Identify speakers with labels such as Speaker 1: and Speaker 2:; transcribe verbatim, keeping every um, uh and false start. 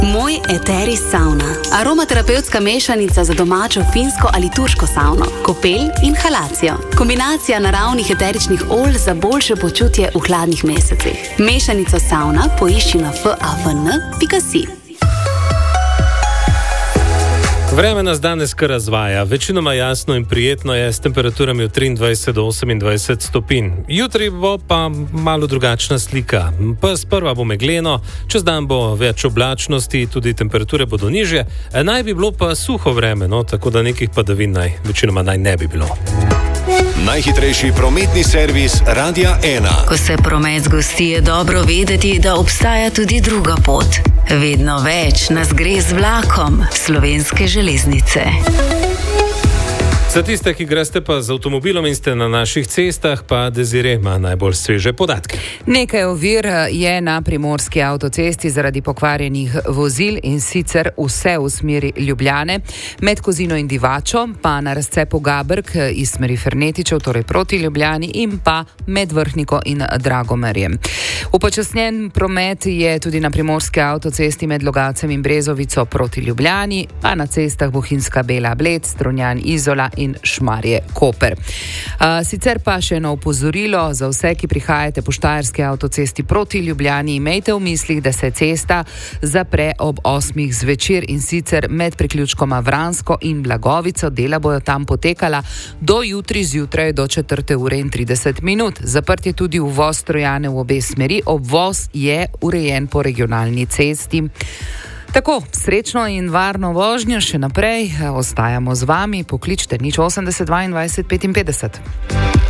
Speaker 1: Moj Eteri Sauna. Aromaterapevtska mešanica za domačo finsko ali turško savno, kopel, inhalacijo. Kombinacija naravnih eteričnih olj za boljše počutje v hladnih mesecih. Mešanico sauna poišči na favn pika si.
Speaker 2: Vreme nas danes kar razvaja, večinoma jasno in prijetno je s temperaturami od triindvajset do osemindvajset stopinj. Jutri bo pa malo drugačna slika. Sprva bo megleno, čez dan bo več oblačnosti, tudi temperature bodo nižje. Naj bi bilo pa suho vreme, no, tako da nekih padavin naj, večinoma naj ne bi bilo.
Speaker 3: Najhitrejši prometni servis Radia ena.
Speaker 4: Ko se promet zgosti, je dobro vedeti, da obstaja tudi druga pot. Vedno več nas gre z vlakom Slovenske železnice.
Speaker 2: Za tiste, ki greste pa z avtomobilom in ste na naših cestah, pa Desire ima najbolj sveže podatke.
Speaker 5: Nekaj ovir je na primorski avtocesti zaradi pokvarjenih vozil in sicer vse v smeri Ljubljane, med Kozino in Divačo, pa na razcepu Gabrk iz smeri Fernetičev, torej proti Ljubljani, in pa med Vrhniko in Dragomerjem. Upočasnjen promet je tudi na primorski avtocesti med Logacem in Brezovico proti Ljubljani, pa na cestah Bohinjska Bela Bled, Strunjan Izola in Šmarje Koper. Uh, sicer pa še eno opozorilo za vse, ki prihajate po Štajerski avtocesti proti Ljubljani, imejte v mislih, da se cesta zapre ob osmih zvečer in sicer med priključkoma Vransko in Blagovico. Dela bojo tam potekala do jutri zjutraj do četrte ure in trideset minut. Zaprt je tudi uvoz Trojane v obe smeri, obvoz je urejen po regionalni cesti. Tako, srečno in varno vožnjo še naprej, ostajamo z vami, pokličite nič osemdeset dvaindvajset petinpetdeset.